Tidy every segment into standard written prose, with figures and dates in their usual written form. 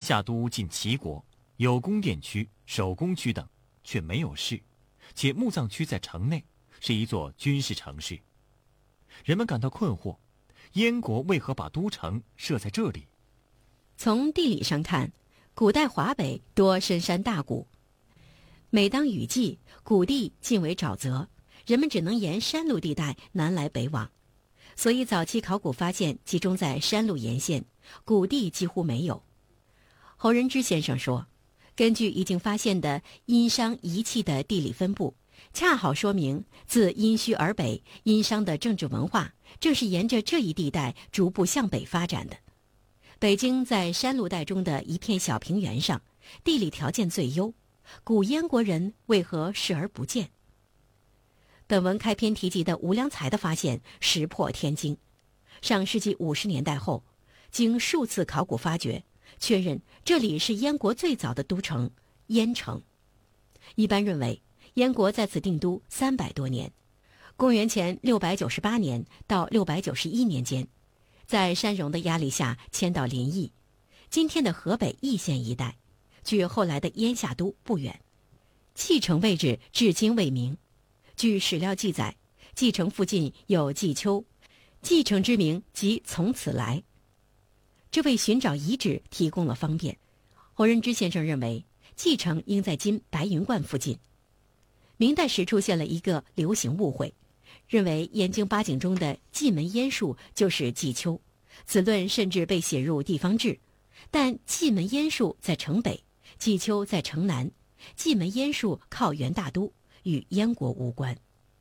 夏都近齐国，有宫殿区、手工区等，却没有市，且墓葬区在城内，是一座军事城市。人们感到困惑，燕国为何把都城设在这里？ 从地理上看，古代华北多深山大谷，每当雨季，谷地尽为沼泽，人们只能沿山路地带南来北往，所以早期考古发现集中在山路沿线，谷地几乎没有。侯仁之先生说，根据已经发现的殷商遗器的地理分布，恰好说明自殷墟而北，殷商的政治文化正是沿着这一地带逐步向北发展的。北京在山路带中的一片小平原上，地理条件最优，古燕国人为何视而不见？本文开篇提及的无量才的发现石破天惊。上世纪50年代后，经数次考古发掘，确认这里是燕国最早的都城燕城。一般认为，燕国在此定都300多年，公元前698年到691年间，在山戎的压力下迁到临邑，今天的河北易县一带，距后来的燕夏都不远。蓟城位置至今未明。据史料记载，蓟城附近有蓟丘，蓟城之名即从此来。这为寻找遗址提供了方便。侯仁之先生认为，蓟城应在今白云观附近。明代时出现了一个流行误会，认为燕京八景中的蓟门烟树就是蓟丘，此论甚至被写入地方志。但蓟门烟树在城北，蓟丘在城南，蓟门烟树靠元大都，与燕国无关。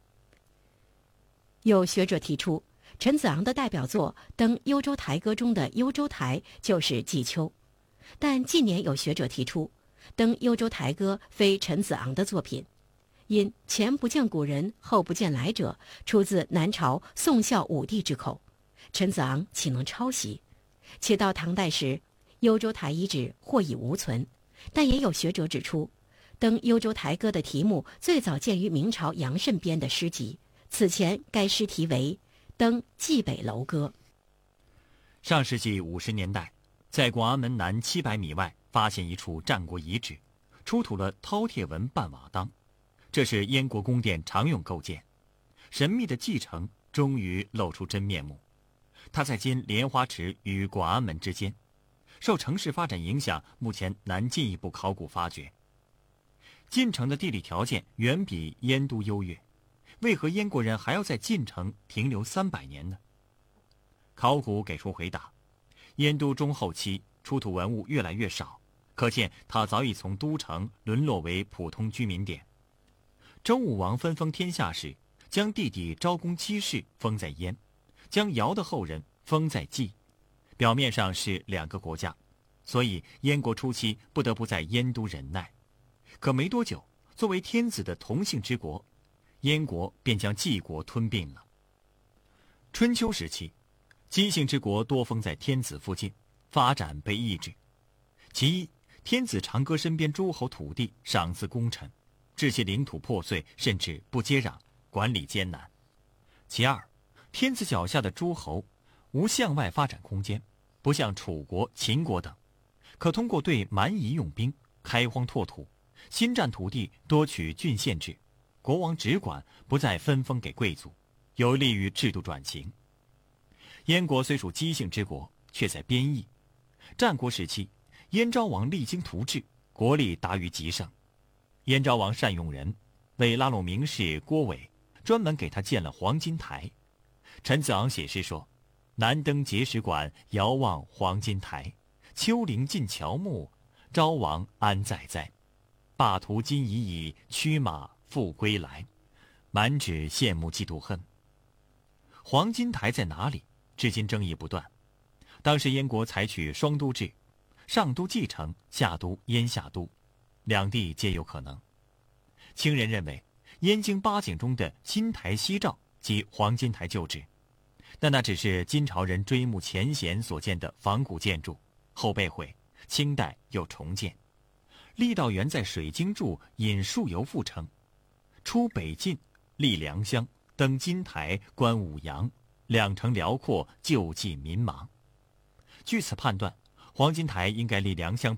有学者提出，陈子昂的代表作《登幽州台歌》中的幽州台就是蓟丘，但近年有学者提出，《登幽州台歌》非陈子昂的作品，因前不见古人，后不见来者，出自南朝宋孝武帝之口，陈子昂岂能抄袭？且到唐代时，幽州台遗址或已无存。但也有学者指出，登幽州台歌的题目最早见于明朝杨慎编的诗集，此前该诗题为《登蓟北楼歌》。 上世纪50年代，在广安门南700米外发现一处战国遗址，出土了饕餮纹半瓦当，这是燕国宫殿常用构件。神秘的蓟城终于露出真面目，它在今莲花池与广安门之间，受城市发展影响，目前难进一步考古发掘。晋城的地理条件远比燕都优越，为何燕国人还要在晋城停留300年呢？考古给出回答：燕都中后期出土文物越来越少，可见它早已从都城沦落为普通居民点。周武王分封天下时，将弟弟昭公七世封在燕，将尧的后人封在蓟，表面上是2个国家，所以燕国初期不得不在燕都忍耐。可没多久，作为天子的同姓之国，燕国便将蓟国吞并了。春秋时期，姬姓之国多封在天子附近，发展被抑制。其一，天子常割身边诸侯土地赏赐功臣，致其领土破碎，甚至不接壤，管理艰难。其二，天子脚下的诸侯无向外发展空间，不像楚国、秦国等，可通过对蛮夷用兵开荒拓土，新占土地多取郡县制，国王只管，不再分封给贵族，有利于制度转型。燕国虽属姬姓之国，却在边邑。战国时期，燕昭王励精图治，国力达于极盛。燕昭王善用人，为拉拢名士郭伟，专门给他建了黄金台。陈子昂写诗说：南登碣石馆，遥望黄金台，丘陵尽乔木，昭王安在哉？霸图今已矣，驱马复归来。满纸羡慕嫉妒恨。黄金台在哪里？至今争议不断。当时燕国采取双都制，上都蓟城，下都燕夏都，两地皆有可能。清人认为，燕京八景中的新台西照即黄金台旧址，但那只是金朝人追慕前贤所建的仿古建筑，后被毁，清代又重建。郦道元在水经注引述游赋称：出北晋，历良乡，登金台，观五阳，两城辽阔，救济民忙。据此判断，黄金台应该离良乡